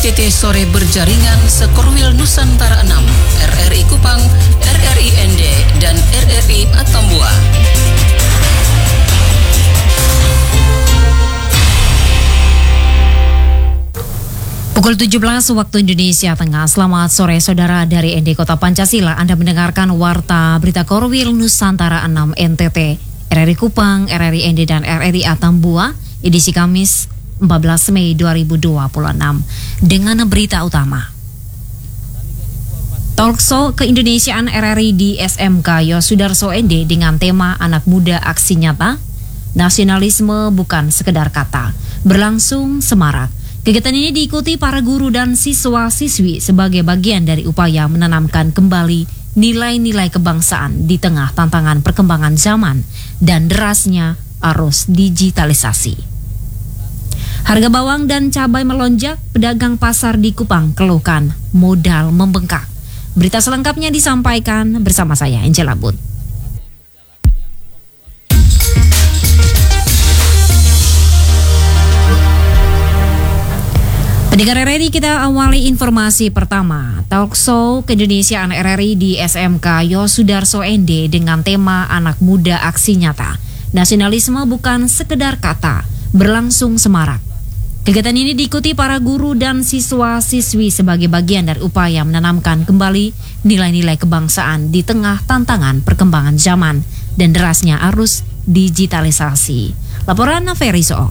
NTT Sore berjaringan Sekorwil Nusantara 6, RRI Kupang, RRI ND, dan RRI Atambua. Pukul 17 waktu Indonesia Tengah. Selamat sore saudara dari ND Kota Pancasila. Anda mendengarkan Warta Berita Korwil Nusantara 6 NTT, RRI Kupang, RRI ND, dan RRI Atambua, edisi Kamis 14 Mei 2026. Dengan berita utama. Talkshow Keindonesiaan RRI di SMK Yosudarso ND dengan tema Anak Muda Aksi Nyata, Nasionalisme Bukan Sekedar Kata, berlangsung semarak. Kegiatan ini diikuti para guru dan siswa-siswi sebagai bagian dari upaya menanamkan kembali nilai-nilai kebangsaan di tengah tantangan perkembangan zaman dan derasnya arus digitalisasi. Harga bawang dan cabai melonjak, pedagang pasar di Kupang keluhkan modal membengkak. Berita selengkapnya disampaikan bersama saya, Angela Bud. Pendengar RRI, kita awali informasi pertama. Talkshow Keindonesiaan RRI di SMK Yosudarso ND dengan tema Anak Muda Aksi Nyata, Nasionalisme Bukan Sekedar Kata, berlangsung semarak. Kegiatan ini diikuti para guru dan siswa-siswi sebagai bagian dari upaya menanamkan kembali nilai-nilai kebangsaan di tengah tantangan perkembangan zaman dan derasnya arus digitalisasi. Laporan Ferry Soal.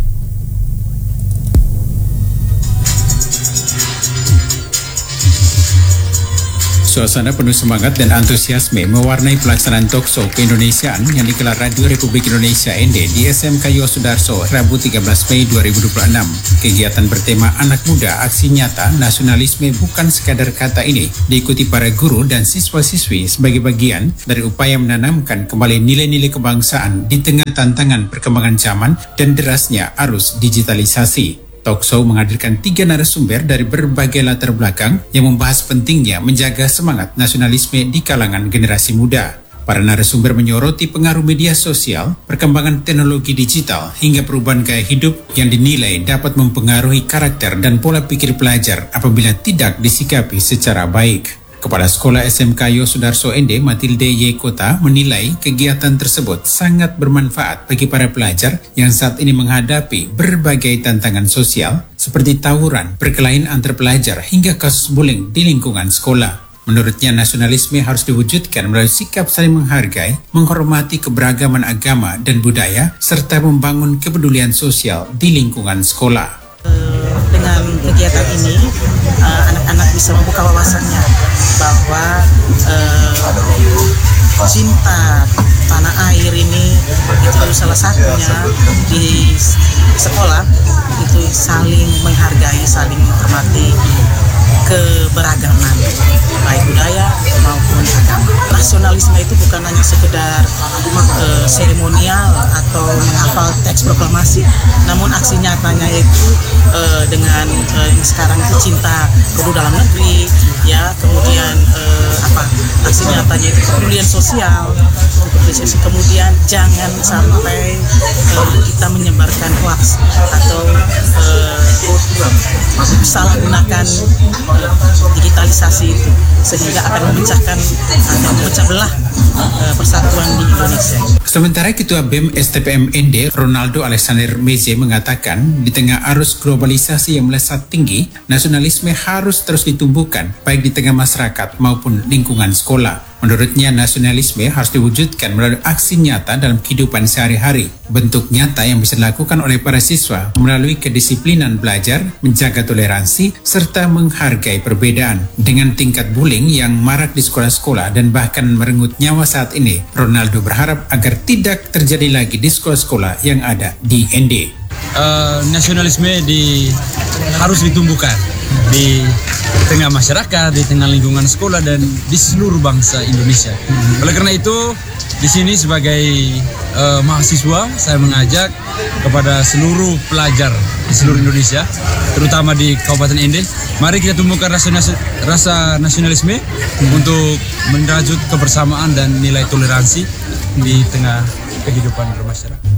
Suasana penuh semangat dan antusiasme mewarnai pelaksanaan talkshow keindonesiaan yang digelar Radio Republik Indonesia ND di SMK Yosudarso Rabu 13 Mei 2026. Kegiatan bertema Anak Muda Aksi Nyata, Nasionalisme Bukan Sekadar Kata ini diikuti para guru dan siswa-siswi sebagai bagian dari upaya menanamkan kembali nilai-nilai kebangsaan di tengah tantangan perkembangan zaman dan derasnya arus digitalisasi. Talkshow menghadirkan 3 narasumber dari berbagai latar belakang yang membahas pentingnya menjaga semangat nasionalisme di kalangan generasi muda. Para narasumber menyoroti pengaruh media sosial, perkembangan teknologi digital, hingga perubahan gaya hidup yang dinilai dapat mempengaruhi karakter dan pola pikir pelajar apabila tidak disikapi secara baik. Kepala Sekolah SMK Yosudarso ND Matilde Y. Kota menilai kegiatan tersebut sangat bermanfaat bagi para pelajar yang saat ini menghadapi berbagai tantangan sosial seperti tawuran, perkelahian antar pelajar, hingga kasus bullying di lingkungan sekolah. Menurutnya, nasionalisme harus diwujudkan melalui sikap saling menghargai, menghormati keberagaman agama dan budaya, serta membangun kepedulian sosial di lingkungan sekolah. Dengan kegiatan ini, anak-anak bisa membuka wawasannya bahwa cinta tanah air ini itu salah satunya di sekolah itu saling menghargai, saling menghormati keberagaman baik budaya maupun agama. Nasionalisme itu bukan hanya sekedar seremonial atau menghafal teks proklamasi, namun aksi nyatanya itu dengan sekarang itu cinta kedua dalam negeri, ya, kemudian aksi nyatanya itu kepedulian sosial, kemudian jangan sampai kita menyebarkan hoax atau salah gunakan digitalisasi itu sehingga akan memecah belah persatuan di Indonesia. Sementara Ketua BEM STPM ND Ronaldo Alexander Meze mengatakan di tengah arus globalisasi yang melesat tinggi, nasionalisme harus terus ditumbuhkan baik di tengah masyarakat maupun lingkungan sekolah. Menurutnya, nasionalisme harus diwujudkan melalui aksi nyata dalam kehidupan sehari-hari. Bentuk nyata yang bisa dilakukan oleh para siswa melalui kedisiplinan belajar, menjaga toleransi, serta menghargai perbedaan. Dengan tingkat bullying yang marak di sekolah-sekolah dan bahkan merenggut nyawa saat ini, Ronaldo berharap agar tidak terjadi lagi di sekolah-sekolah yang ada di ND. Nasionalisme harus ditumbuhkan di tengah masyarakat, di tengah lingkungan sekolah, dan di seluruh bangsa Indonesia. Oleh karena itu, di sini sebagai mahasiswa, saya mengajak kepada seluruh pelajar di seluruh Indonesia, terutama di Kabupaten ND, mari kita tumbuhkan rasa nasionalisme untuk merajut kebersamaan dan nilai toleransi di tengah kehidupan bermasyarakat.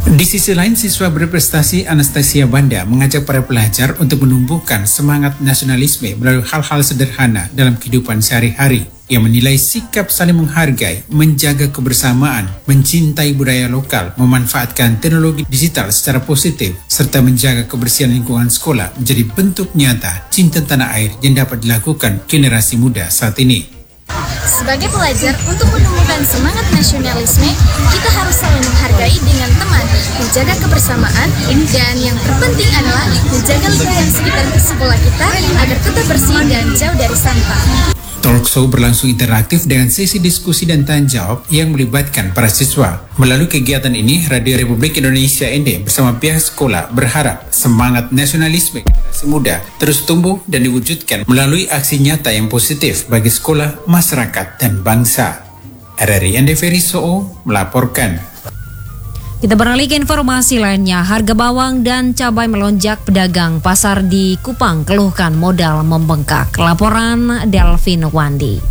Di sisi lain, siswa berprestasi Anastasia Banda mengajak para pelajar untuk menumbuhkan semangat nasionalisme melalui hal-hal sederhana dalam kehidupan sehari-hari. Ia menilai sikap saling menghargai, menjaga kebersamaan, mencintai budaya lokal, memanfaatkan teknologi digital secara positif, serta menjaga kebersihan lingkungan sekolah menjadi bentuk nyata cinta tanah air yang dapat dilakukan generasi muda saat ini. Sebagai pelajar, untuk menumbuhkan semangat nasionalisme, kita harus saling menghargai dengan teman, menjaga kebersamaan, dan yang terpenting adalah menjaga lingkungan sekitar sekolah kita agar tetap bersih dan jauh dari sampah. Talkshow berlangsung interaktif dengan sesi diskusi dan tanya jawab yang melibatkan para siswa. Melalui kegiatan ini, Radio Republik Indonesia ND bersama pihak sekolah berharap semangat nasionalisme generasi muda terus tumbuh dan diwujudkan melalui aksi nyata yang positif bagi sekolah, masyarakat, dan bangsa. RRI ND Ferry Soo melaporkan. Kita beralih ke informasi lainnya. Harga bawang dan cabai melonjak, pedagang pasar di Kupang keluhkan modal membengkak. Laporan Delvin Wandi.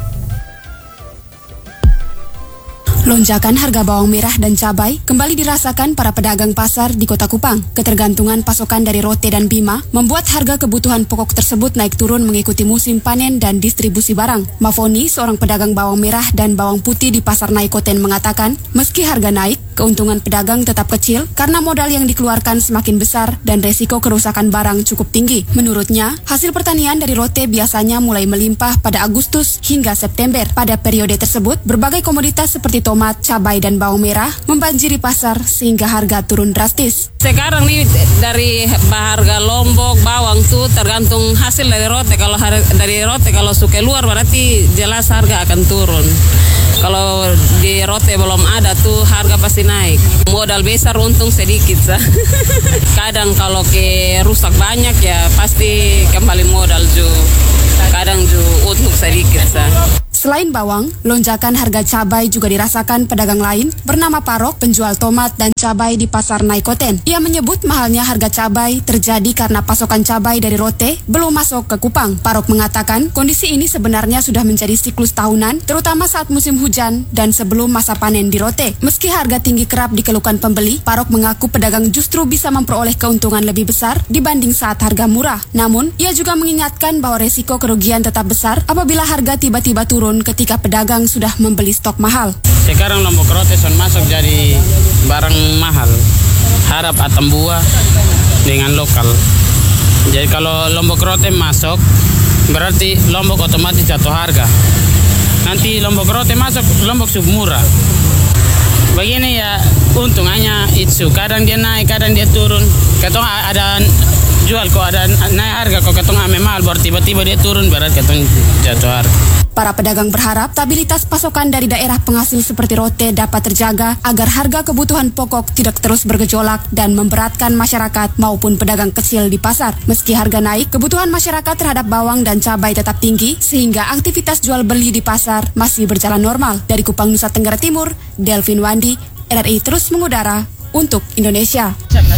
Lonjakan harga bawang merah dan cabai kembali dirasakan para pedagang pasar di Kota Kupang. Ketergantungan pasokan dari Rote dan Bima membuat harga kebutuhan pokok tersebut naik turun mengikuti musim panen dan distribusi barang. Mafoni, seorang pedagang bawang merah dan bawang putih di Pasar Naikoten mengatakan, meski harga naik, keuntungan pedagang tetap kecil karena modal yang dikeluarkan semakin besar dan resiko kerusakan barang cukup tinggi. Menurutnya, hasil pertanian dari Rote biasanya mulai melimpah pada Agustus hingga September. Pada periode tersebut, berbagai komoditas seperti tomat, cabai, dan bawang merah membanjiri pasar sehingga harga turun drastis. Sekarang nih dari harga Lombok, bawang tuh tergantung hasil dari Rote. Kalau dari Rote kalau suka keluar berarti jelas harga akan turun. Kalau di Rote belum ada tuh harga pasti naik. Modal besar untung sedikit sah. Kadang kalau ke rusak banyak ya pasti kembali modal juga. Kadang juga untung sedikit sah. Selain bawang, lonjakan harga cabai juga dirasakan pedagang lain bernama Parok, penjual tomat dan cabai di Pasar Naikoten. Ia menyebut mahalnya harga cabai terjadi karena pasokan cabai dari Rote belum masuk ke Kupang. Parok mengatakan kondisi ini sebenarnya sudah menjadi siklus tahunan, terutama saat musim hujan dan sebelum masa panen di Rote. Meski harga tinggi kerap dikeluhkan pembeli, Parok mengaku pedagang justru bisa memperoleh keuntungan lebih besar dibanding saat harga murah. Namun, ia juga mengingatkan bahwa resiko kerugian tetap besar apabila harga tiba-tiba turun ketika pedagang sudah membeli stok mahal. Sekarang Lombok Rote masuk jadi barang mahal. Harap atam buah dengan lokal. Jadi kalau Lombok Rote masuk, berarti Lombok otomatis jatuh harga. Nanti Lombok Rote masuk, Lombok submurah. Begini ya, untung hanya itu. Kadang dia naik, kadang dia turun. Ketong ada jual kok ada naik harga, kok ketong ame mahal, baru tiba-tiba dia turun, berarti ketong jatuh harga. Para pedagang berharap stabilitas pasokan dari daerah penghasil seperti Rote dapat terjaga agar harga kebutuhan pokok tidak terus bergejolak dan memberatkan masyarakat maupun pedagang kecil di pasar. Meski harga naik, kebutuhan masyarakat terhadap bawang dan cabai tetap tinggi sehingga aktivitas jual beli di pasar masih berjalan normal. Dari Kupang, Nusa Tenggara Timur, Delvin Wandi, RRI terus mengudara untuk Indonesia.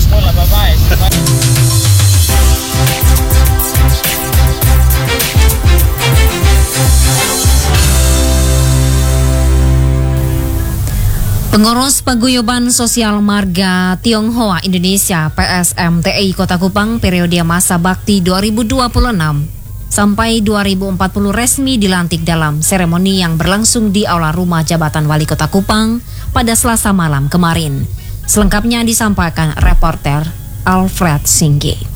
Pengurus Paguyuban Sosial Marga Tionghoa Indonesia PSMTI Kota Kupang periode masa bakti 2026 sampai 2040 resmi dilantik dalam seremoni yang berlangsung di Aula Rumah Jabatan Wali Kota Kupang pada Selasa malam kemarin. Selengkapnya disampaikan reporter Alfred Singgi.